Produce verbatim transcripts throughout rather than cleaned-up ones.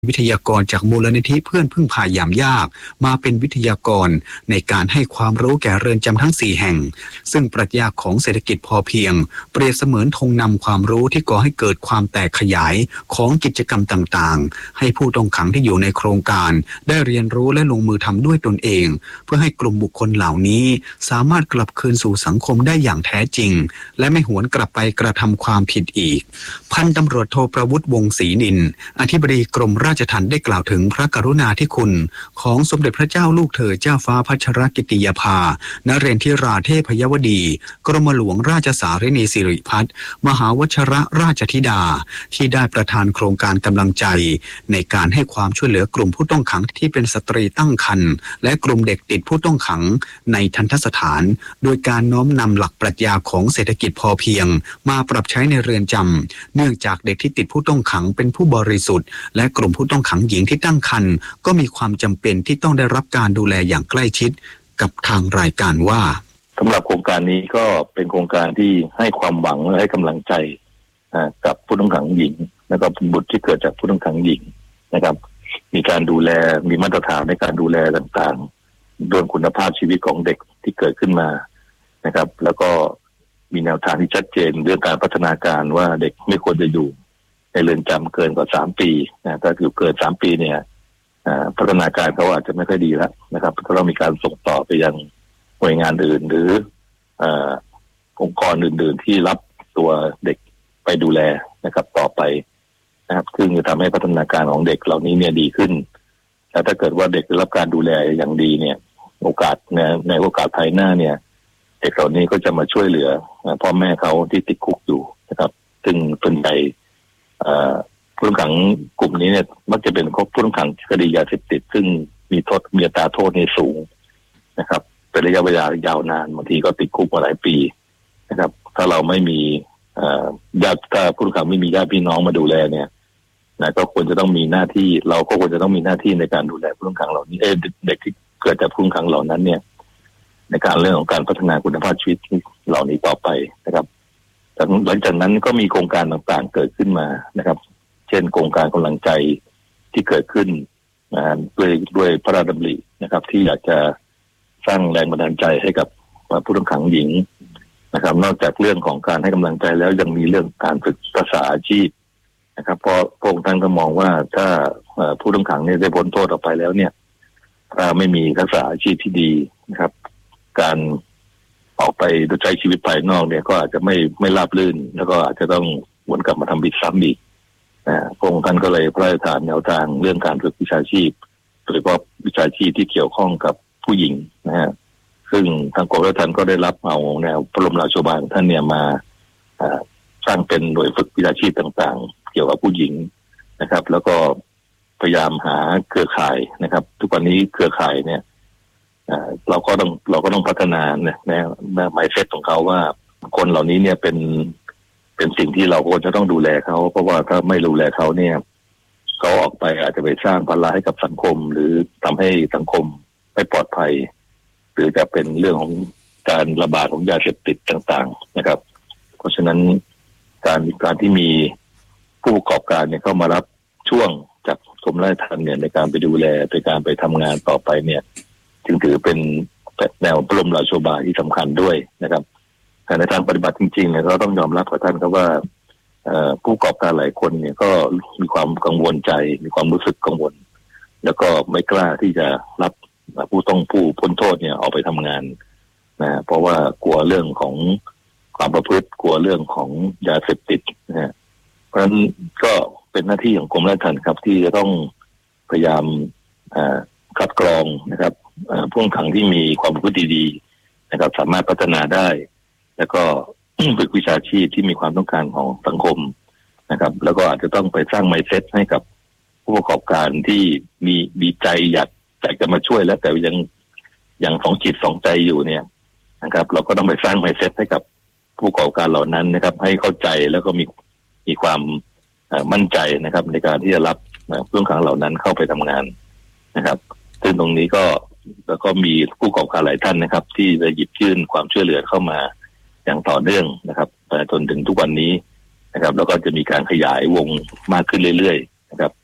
วิทยากรจากมูลนิธิเพื่อนพึ่งพายามยากมาเป็นวิทยากรในการให้ความรู้แก่เรือนจำทั้งสี่แห่งซึ่งปรัชญาของเศรษฐกิจพอเพียงเปรียบเสมือนธงนำความรู้ที่ก่อให้เกิดความแตกขยายของกิจกรรมต่างๆให้ผู้ต้องขังที่อยู่ในโครงการได้เรียนรู้และลงมือทำด้วยตนเองเพื่อให้กลุ่มบุคคลเหล่านี้สามารถกลับคืนสู่สังคมได้อย่างแท้จริงและไม่หวนกลับไปกระทำความผิดอีกพันตำรวจโทประวุฒิวงศ์ศรีนินอธิบดีกรมราชทัณฑ์ได้กล่าวถึงพระกรุณาธิคุณของสมเด็จพระเจ้าลูกเธอเจ้าฟ้าพัชรกิติยาภานเรนทิราเทพยวดีกรมหลวงราชสารินีสิริพัฒน์มหาวชรราชธิดาที่ได้ประทานโครงการกำลังใจในการให้ความช่วยเหลือกลุ่มผู้ต้องขังที่เป็นสตรีตั้งครรภ์และกลุ่มเด็กติดผู้ต้องขังในทัณฑสถานโดยการน้อมนำหลักปรัชญาของเศรษฐกิจพอเพียงมาปรับใช้ในเรือนจำเนื่องจากเด็กที่ติดผู้ต้องขังเป็นผู้บริสุทธิ์และกลุ่มผู้ต้องขังหญิงที่ตั้งครรภ์ก็มีความจำเป็นที่ต้องได้รับการดูแลอย่างใกล้ชิดกับทางรายการว่าสำหรับโครงการนี้ก็เป็นโครงการที่ให้ความหวังและให้กำลังใจกับผู้ต้องขังหญิงและก็บุตรที่เกิดจากผู้ต้องขังหญิงนะครับมีการดูแลมีมาตรฐานในการดูแลต่างๆเรื่องคุณภาพชีวิตของเด็กที่เกิดขึ้นมานะครับแล้วก็มีแนวทางที่ชัดเจนเรื่องการพัฒนาการว่าเด็กไม่ควรจะอยู่ในเรือนจำเกินกว่าสามปีนะถ้าอยู่เกินสามปีเนี่ยพัฒนาการเขาอาจจะไม่ค่อยดีแล้วนะครับก็ต้องมีการส่งต่อไปยังหน่วยงานอื่นหรือองค์กรอื่นๆที่รับตัวเด็กไปดูแลนะครับต่อไปนะครับซึ่งจะทำให้พัฒนาการของเด็กเหล่านี้เนี่ยดีขึ้นแต่ถ้าเกิดว่าเด็กได้รับการดูแลอย่างดีเนี่ยโอกาสในในโอกาสภายหน้าเนี่ยเด็กเหล่านี้ก็จะมาช่วยเหลือพ่อแม่เขาที่ติดคุกอยู่นะครับซึ่งส่วนใหญ่ผู้ต้องขังกลุ่มนี้เนี่ยมักจะเป็นผู้ต้องขังคดียาเสพติดซึ่งมีโทษมีอัตราโทษในสูงนะครับเป็นระยะเวลายาวนานบางทีก็ติดคุกมาหลายปีนะครับถ้าเราไม่มีญาติถ้าผู้ต้องขังไม่มีญาติพี่น้องมาดูแลเนี่ยนะก็ควรจะต้องมีหน้าที่เราก็ควรจะต้องมีหน้าที่ในการดูแลผู้ต้องขังเหล่านี้เอเด็กที่เกิดจากผู้ต้องขังเหล่านั้นเนี่ยในการเรื่องของการพัฒนาคุณภาพชีวิตเหล่านี้ต่อไปนะครับแต่หลังจากนั้นก็มีโครงการต่างๆเกิดขึ้นมานะครับเช่นโครงการกำลังใจที่เกิดขึ้นด้วยด้วยพระราชดำรินะครับที่อยากจะสร้างแรงบันดาลใจให้กับผู้ต้องขังหญิงนะครับนอกจากเรื่องของการให้กำลังใจแล้วยังมีเรื่องการฝึกภาษาอาชีพนะครับเพราะพระองค์ท่านก็มองว่าถ้าผู้ต้องขังเนี่ยได้พ้นโทษออกไปแล้วเนี่ยถ้าไม่มีทักษะอาชีพที่ดีนะครับการออกไปใช้ชีวิตภายนอกเนี่ยก็อาจจะไม่ไม่ราบรื่นแล้วก็อาจจะต้องวนกลับมาทำผิดซ้ำอีกนะพระองค์ท่านก็เลยพระราชทานแนวทางเรื่องการฝึกวิชาชีพโดยเฉพาะวิชาชีพที่เกี่ยวข้องกับผู้หญิงนะฮะซึ่งทางกรมราชทัณฑ์ก็ได้รับเอาแนวพระบรมราโชบายท่านเนี่ยมาสร้างเป็นหน่วยฝึกวิชาชีพต่างๆเกี่ยวกับผู้หญิงนะครับแล้วก็พยายามหาเครือข่ายนะครับทุกวันนี้เครือข่ายเนี่ยเราก็ต้องเราก็ต้องพัฒนาเนี่ยในใน mindset ของเขาว่าคนเหล่านี้เนี่ยเป็นเป็นสิ่งที่เราควรจะต้องดูแลเขาเพราะว่าถ้าไม่ดูแลเขาเนี่ยเขาออกไปอาจจะไปสร้างภาระให้กับสังคมหรือทำให้สังคมไม่ปลอดภัยหรือจะเป็นเรื่องของการระบาดของยาเสพติดต่างๆนะครับเพราะฉะนั้นการการที่มีผู้ประกอบการเนี่ยเข้ามารับช่วงจากกรมราชทัณฑ์เนี่ยในการไปดูแลในการไปทำงานต่อไปเนี่ยจึงถือเป็นแนวพระบรมราโชบายที่สำคัญด้วยนะครับแต่ในทางปฏิบัติจริงๆเนี่ยเราต้องยอมรับกับท่านครับว่าผู้ประกอบการหลายคนเนี่ยก็มีความกังวลใจมีความรู้สึกกังวลแล้วก็ไม่กล้าที่จะรับผู้ต้องผู้พ้นโทษเนี่ยออกไปทำงานนะเพราะว่ากลัวเรื่องของความประพฤติกลัวเรื่องของยาเสพติดนะฮะเพราะฉะนั้นก็เป็นหน้าที่ของกรมราชทัณฑ์ครับที่จะต้องพยายามคัดกรองนะครับผู้ต้องขังที่มีความประพฤติดีๆนะครับสามารถพัฒนาได้แล้วก็ฝึกวิชาชีพที่มีความต้องการของสังคมนะครับแล้วก็อาจจะต้องไปสร้าง mindset ให้กับผู้ประกอบการที่มีมีใจอยากอยากจะมาช่วยแล้วแต่ยังยังสองจิตสองใจอยู่เนี่ยนะครับเราก็ต้องไปสร้าง mindset ให้กับผู้ประกอบการเหล่านั้นนะครับให้เข้าใจแล้วก็มีมีความมั่นใจนะครับในการที่จะรับผู้ต้องขังเหล่านั้นเข้าไปทำงานนะครับซึ่งตรงนี้ก็แล้วก็มีผู้ประกอบการหลายท่านนะครับที่จะหยิบยื่นความช่วยเหลือเข้ามาอย่างต่อเนื่องนะครับจนถึงทุกวันนี้นะครับแล้วก็จะมีการขยายวงมากขึ้นเรื่อยๆนะครับ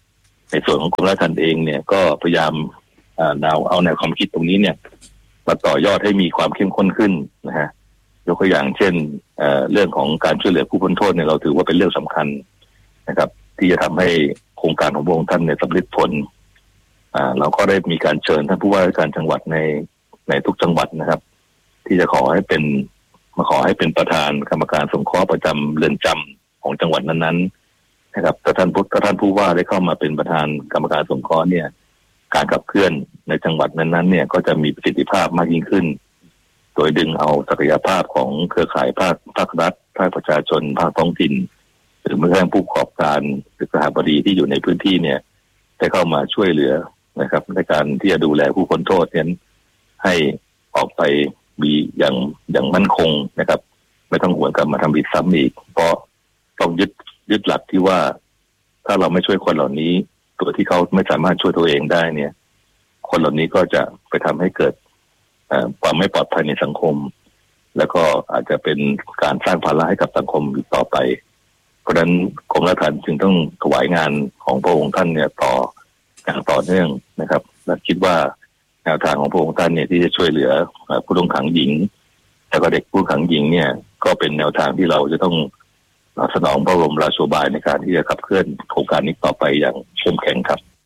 ในส่วนของกรมราชทัณฑ์เองเนี่ยก็พยายามเอาเอาแนวความคิดตรงนี้เนี่ยมาต่อยอดให้มีความเข้มข้นขึ้นนะฮะยกตัวอย่างเช่น เอ่อ เรื่องของการช่วยเหลือผู้พ้นโทษเนี่ยเราถือว่าเป็นเรื่องสำคัญนะครับที่จะทำให้โครงการของพระองค์ท่านเนี่ยสำเร็จผลอ่าเราก็ได้มีการเชิญท่านผู้ว่าราชการจังหวัดในในทุกจังหวัดนะครับที่จะขอให้เป็นมาขอให้เป็นประธานกรรมการสงเคราะห์ประจำเรือนจำของจังหวัดนั้นๆนะครับถ้าท่านผู้ถ้าท่านผู้ว่าได้เข้ามาเป็นประธานกรรมการสงเคราะห์เนี่ยการขับเคลื่อนในจังหวัดนั้นๆเนี่ยก็จะมีประสิทธิภาพมากยิ่งขึ้นโดยดึงเอาศักยภาพของเครือข่ายภาคภาครัฐภาคประชาชนภาคท้องถิ่นหรือแม้กระทั่งผู้ประกอบการหรือสถาบดีที่อยู่ในพื้นที่เนี่ยได้เข้ามาช่วยเหลือนะครับในการที่จะดูแลผู้พ้นโทษนั้นให้ออกไปมีอย่างอย่างมั่นคงนะครับไม่ต้องหวนกลับมาทำผิดซ้ำอีกเพราะต้องยึดยึดหลักที่ว่าถ้าเราไม่ช่วยคนเหล่านี้ตัวที่เขาไม่สามารถช่วยตัวเองได้เนี่ยคนเหล่านี้ก็จะไปทำให้เกิดความไม่ปลอดภัยในสังคมแล้วก็อาจจะเป็นการสร้างภาระให้กับสังคมอีกต่อไปเพราะฉะนั้นกรมราชทัณฑ์จึงต้องถวายงานของพระองค์ท่านเนี่ยต่ออย่างต่อเนื่องนะครับและคิดว่าแนวทางของพระองค์ท่านเนี่ยที่จะช่วยเหลือผู้ต้องขังหญิงแล้วก็เด็กผู้ขังหญิงเนี่ยก็เป็นแนวทางที่เราจะต้องสนองพระบรมราโชบายในการที่จะขับเคลื่อนโครงการนี้ต่อไปอย่างเข้มแข็งครับ